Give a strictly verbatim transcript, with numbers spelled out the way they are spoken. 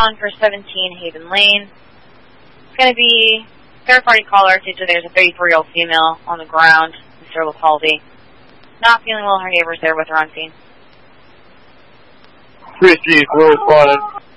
calling for seventeen Haven Lane. It's going to be third-party caller due to there's a thirty-four-year-old female on the ground with cerebral palsy. Not feeling well, her neighbor's there with her on scene. three three, Royal spotted.